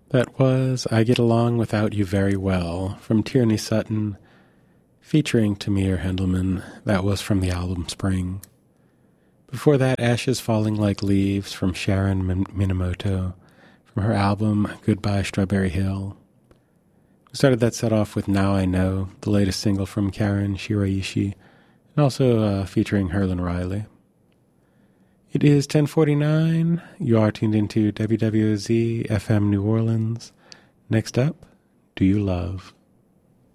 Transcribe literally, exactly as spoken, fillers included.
That was I Get Along Without You Very Well from Tierney Sutton, featuring Tamir Hendelman. That was from the album Spring. Before that, Ashes Falling Like Leaves from Sharon Min- Minamoto from her album Goodbye Strawberry Hill. We started that set off with Now I Know, the latest single from Karen Shiraishi, and also uh, featuring Herlin Riley. It is ten forty-nine. You are tuned into W W Z F M New Orleans. Next up, Do You Love?